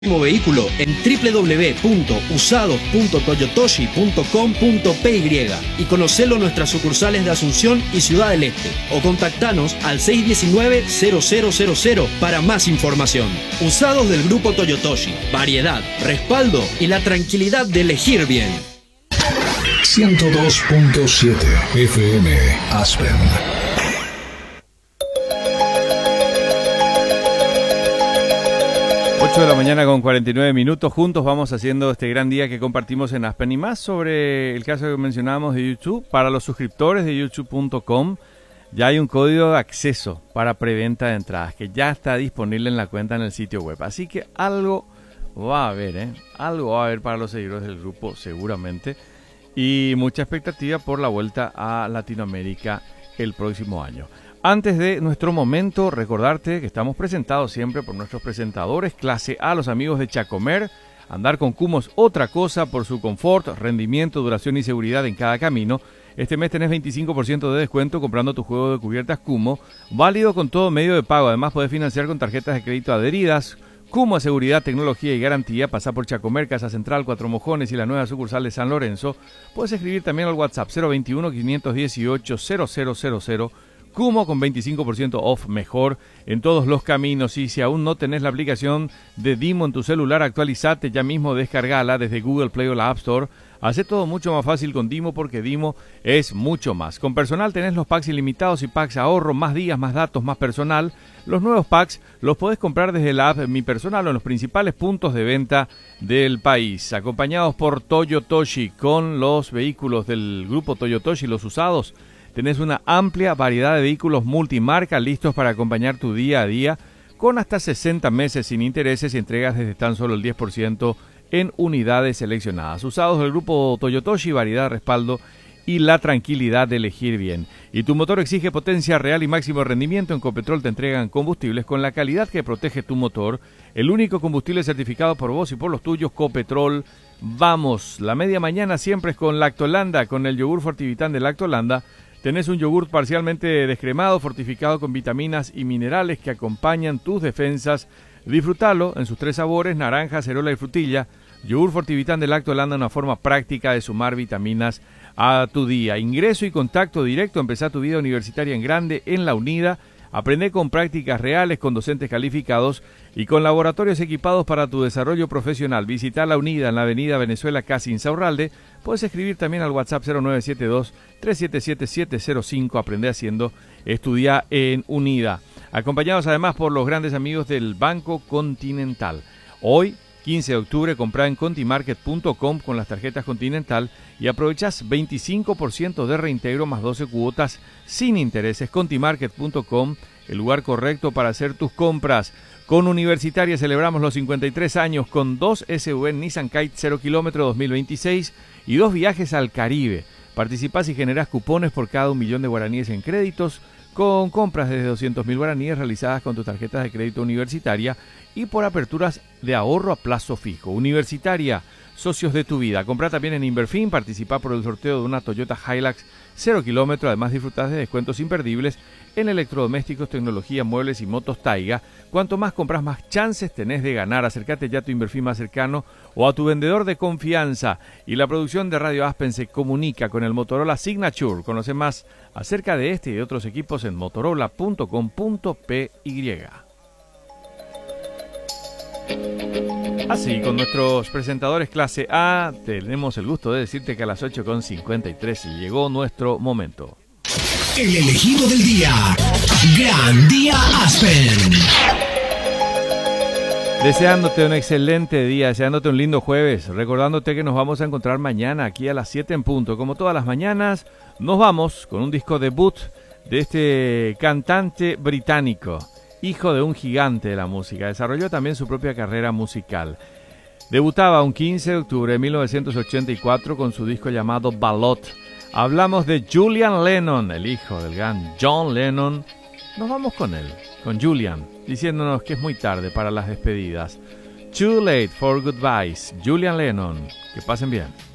Vehículo en www.usados.toyotoshi.com.py y conocelo en nuestras sucursales de Asunción y Ciudad del Este o contactanos al 619-0000 para más información. Usados del Grupo Toyotoshi, variedad, respaldo y la tranquilidad de elegir bien. 102.7 FM Aspen. 8 de la mañana con 49 minutos. Juntos vamos haciendo este gran día que compartimos en Aspen. Y más sobre el caso que mencionábamos de YouTube. Para los suscriptores de youtube.com ya hay un código de acceso para preventa de entradas que ya está disponible en la cuenta en el sitio web. Así que algo va a haber, algo va a haber para los seguidores del grupo seguramente. Y mucha expectativa por la vuelta a Latinoamérica el próximo año. Antes de nuestro momento, recordarte que estamos presentados siempre por nuestros presentadores clase A, los amigos de Chacomer. Andar con Kummo es otra cosa por su confort, rendimiento, duración y seguridad en cada camino. Este mes tenés 25% de descuento comprando tu juego de cubiertas Kummo, válido con todo medio de pago. Además podés financiar con tarjetas de crédito adheridas. Kummo, seguridad, tecnología y garantía. Pasá por Chacomer, Casa Central, Cuatro Mojones y la nueva sucursal de San Lorenzo. Puedes escribir también al WhatsApp 021-518-0000. Kummo con 25% off mejor en todos los caminos. Y si aún no tenés la aplicación de Dimo en tu celular, actualizate ya mismo, descargala desde Google Play o la App Store. Hace todo mucho más fácil con Dimo porque Dimo es mucho más. Con personal tenés los packs ilimitados y packs ahorro, más días, más datos, más personal. Los nuevos packs los podés comprar desde la app Mi Personal o en los principales puntos de venta del país. Acompañados por Toyotoshi con los vehículos del grupo Toyotoshi, los usados. Tenés una amplia variedad de vehículos multimarca listos para acompañar tu día a día con hasta 60 meses sin intereses y entregas desde tan solo el 10% en unidades seleccionadas. Usados del grupo Toyotoshi, variedad, respaldo y la tranquilidad de elegir bien. Y tu motor exige potencia real y máximo rendimiento. En Copetrol te entregan combustibles con la calidad que protege tu motor. El único combustible certificado por vos y por los tuyos, Copetrol. Vamos, la media mañana siempre es con Lactolanda, con el yogur Fortivitán de Lactolanda. Tenés un yogur parcialmente descremado, fortificado con vitaminas y minerales que acompañan tus defensas. Disfrutalo en sus 3 sabores, naranja, acerola y frutilla. Yogur Fortivitán de Lactolanda, una forma práctica de sumar vitaminas a tu día. Ingreso y contacto directo, empezá tu vida universitaria en grande en La Unida. Aprende con prácticas reales, con docentes calificados y con laboratorios equipados para tu desarrollo profesional. Visita La Unida en la avenida Venezuela, casi Insaurralde. Puedes escribir también al WhatsApp 0972-377-705. Aprende haciendo, estudia en Unida. Acompañados además por los grandes amigos del Banco Continental. Hoy, 15 de octubre, comprá en contimarket.com con las tarjetas Continental y aprovechás 25% de reintegro más 12 cuotas sin intereses. Contimarket.com, el lugar correcto para hacer tus compras. Con Universitaria celebramos los 53 años con 2 SUV Nissan Kite 0 kilómetro 2026 y 2 viajes al Caribe. Participás y generás cupones por cada 1 millón de guaraníes en créditos con compras desde 200.000 guaraníes realizadas con tu tarjeta de crédito universitaria y por aperturas de ahorro a plazo fijo. Universitaria, socios de tu vida. Comprá también en Inverfin, participá por el sorteo de una Toyota Hilux 0 kilómetro. Además disfrutás de descuentos imperdibles en electrodomésticos, tecnología, muebles y motos Taiga. Cuanto más compras, más chances tenés de ganar. Acércate ya a tu Inverfin más cercano o a tu vendedor de confianza. Y la producción de Radio Aspen se comunica con el Motorola Signature. Conoce más acerca de este y de otros equipos en motorola.com.py. Así, con nuestros presentadores clase A, tenemos el gusto de decirte que a las 8:53 llegó nuestro momento. El elegido del día. Gran Día Aspen. Deseándote un excelente día, deseándote un lindo jueves, recordándote que nos vamos a encontrar mañana aquí a las 7 en punto. Como todas las mañanas, nos vamos con un disco debut de este cantante británico, hijo de un gigante de la música. Desarrolló también su propia carrera musical. Debutaba un 15 de octubre de 1984 con su disco llamado Ballad. Hablamos de Julian Lennon, el hijo del gran John Lennon. Nos vamos con él, con Julian, diciéndonos que es muy tarde para las despedidas. Too late for goodbyes, Julian Lennon. Que pasen bien.